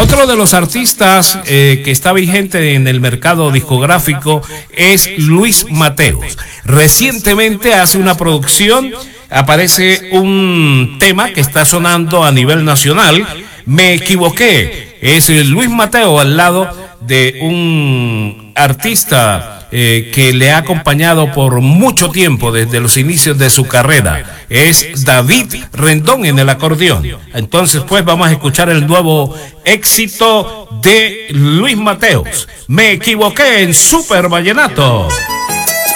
Otro de los artistas que está vigente en el mercado discográfico es Luis Mateos. Recientemente hace una producción, aparece un tema que está sonando a nivel nacional, Me Equivoqué. Es Luis Mateos al lado de un artista que le ha acompañado por mucho tiempo desde los inicios de su carrera. Es David Rendón en el acordeón. Entonces pues vamos a escuchar el nuevo éxito de Luis Mateos, Me Equivoqué, en Super Vallenato.